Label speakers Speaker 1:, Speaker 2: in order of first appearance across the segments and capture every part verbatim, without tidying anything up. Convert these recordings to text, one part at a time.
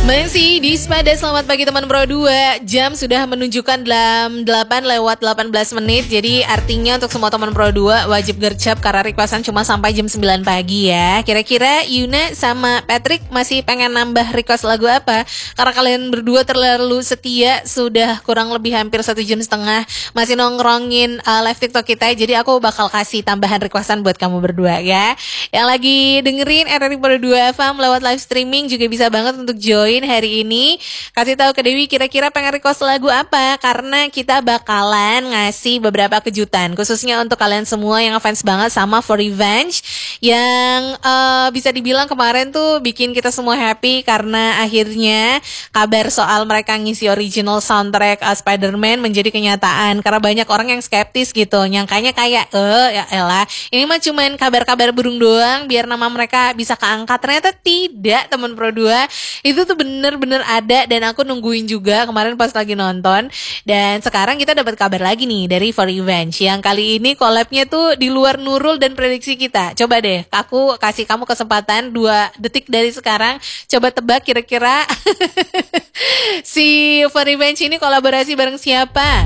Speaker 1: Masih di Spada, selamat pagi teman Pro dua. Jam sudah menunjukkan dalam delapan lewat delapan belas menit. Jadi artinya untuk semua teman Pro dua wajib gercep karena requestan cuma sampai jam sembilan pagi ya. Kira-kira Yuna sama Patrick masih pengen nambah request lagu apa? Karena kalian berdua terlalu setia, sudah kurang lebih hampir satu jam setengah masih nongkrongin uh, live TikTok kita. Jadi aku bakal kasih tambahan requestan buat kamu berdua ya. Yang lagi dengerin R R I Pro dua F M lewat live streaming juga bisa banget untuk join hari ini. Kasih tahu ke Dewi kira-kira pengen request lagu apa, karena kita bakalan ngasih beberapa kejutan khususnya untuk kalian semua yang ngefans banget sama For Revenge, yang uh, bisa dibilang kemarin tuh bikin kita semua happy karena akhirnya kabar soal mereka ngisi original soundtrack uh, Spider-Man menjadi kenyataan. Karena banyak orang yang skeptis gitu, nyangkanya kayak eh ya elah ini mah cuman kabar-kabar burung doang biar nama mereka bisa keangkat. Ternyata tidak teman Pro dua, itu tuh bener-bener ada dan aku nungguin juga kemarin pas lagi nonton. Dan sekarang kita dapat kabar lagi nih dari For Revenge yang kali ini collabnya tuh di luar Nurul dan prediksi kita. Coba deh aku kasih kamu kesempatan dua detik dari sekarang, coba tebak kira-kira si For Revenge ini kolaborasi bareng siapa?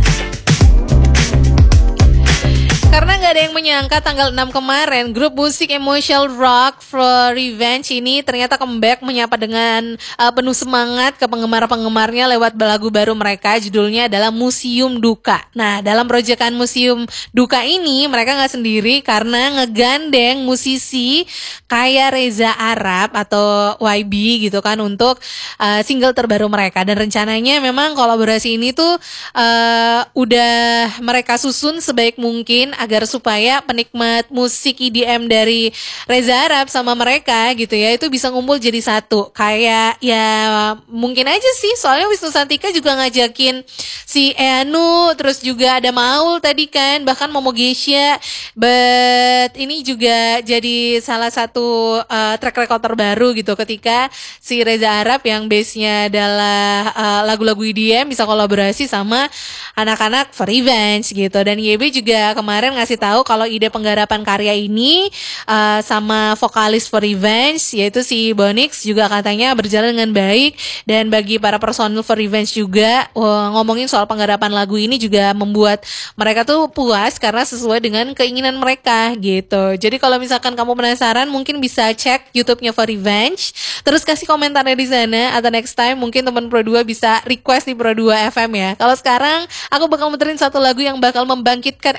Speaker 1: Karena gak ada yang menyangka tanggal enam kemarin grup musik emotional rock For Revenge ini ternyata comeback menyapa dengan uh, penuh semangat ke penggemar-penggemarnya lewat lagu baru mereka, judulnya adalah Museum Duka. Nah, dalam proyekan Museum Duka ini mereka gak sendiri karena ngegandeng musisi kayak Reza Arab atau Y B gitu kan untuk uh, single terbaru mereka. Dan rencananya memang kolaborasi ini tuh uh, udah mereka susun sebaik mungkin agar supaya penikmat musik E D M dari Reza Arab sama mereka gitu ya itu bisa ngumpul jadi satu. Kayak ya mungkin aja sih, soalnya Wisnu Santika juga ngajakin si Eanu, terus juga ada Maul tadi kan, bahkan Momo Gesha. But ini juga jadi salah satu uh, track record terbaru gitu ketika si Reza Arab yang base-nya adalah uh, lagu-lagu E D M bisa kolaborasi sama anak-anak For Revenge gitu. Dan Y B juga kemarin ngasih tahu kalau ide penggarapan karya ini uh, sama vokalis For Revenge yaitu si Bonix juga katanya berjalan dengan baik. Dan bagi para personil For Revenge juga uh, ngomongin soal penggarapan lagu ini juga membuat mereka tuh puas karena sesuai dengan keinginan mereka gitu. Jadi kalau misalkan kamu penasaran mungkin bisa cek YouTube-nya For Revenge, terus kasih komentarnya di sana, atau next time mungkin teman Pro dua bisa request di Pro dua F M ya. Kalau sekarang aku bakal muterin satu lagu yang bakal membangkitkan